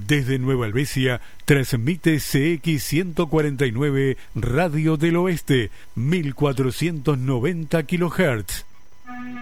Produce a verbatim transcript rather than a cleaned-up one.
Desde Nueva Helvecia transmite C X ciento cuarenta y nueve Radio del Oeste, mil cuatrocientos noventa kilohertz.